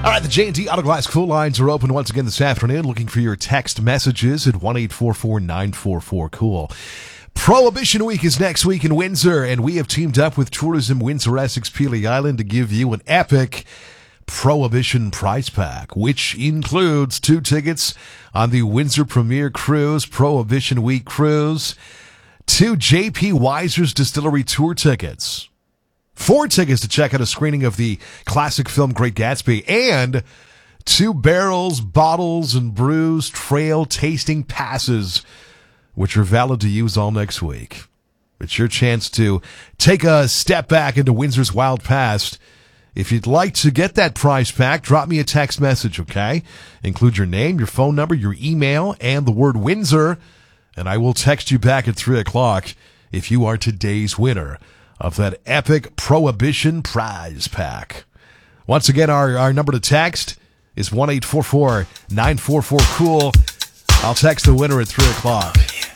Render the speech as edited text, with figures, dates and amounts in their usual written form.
All right, the J&D Auto Glass Cool lines are open once again this afternoon. Looking for your text messages at 1-844-944-COOL. Prohibition Week is next week in Windsor, and we have teamed up with Tourism Windsor Essex Pelee Island to give you an epic Prohibition prize pack, which includes 2 tickets on the Windsor Premier Cruise, Prohibition Week Cruise, 2 J.P. Weiser's Distillery Tour tickets, 4 tickets to check out a screening of the classic film Great Gatsby, and 2 barrels, bottles, and brews trail tasting passes, which are valid to use all next week. It's your chance to take a step back into Windsor's wild past. If you'd like to get that prize pack, drop me a text message, okay? Include your name, your phone number, your email, and the word Windsor, and I will text you back at 3 o'clock if you are today's winner of that epic Prohibition prize pack. Once again, our number to text is 1-844-944-COOL. I'll text the winner at 3 o'clock.